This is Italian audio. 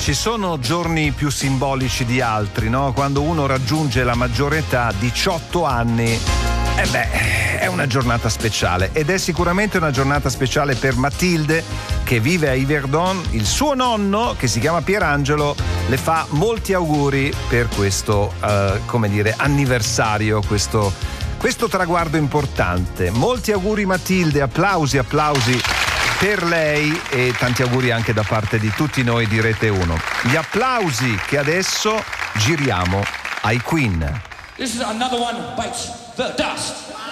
Ci sono giorni più simbolici di altri, no? Quando uno raggiunge la maggiore età, 18 anni, è una giornata speciale, ed è sicuramente una giornata speciale per Matilde, che vive a Yverdon. Il suo nonno, che si chiama Pierangelo, le fa molti auguri per questo, anniversario, questo traguardo importante. Molti auguri Matilde, applausi per lei, e tanti auguri anche da parte di tutti noi di Rete 1. Gli applausi che adesso giriamo ai Queen. This is another one bites the dust.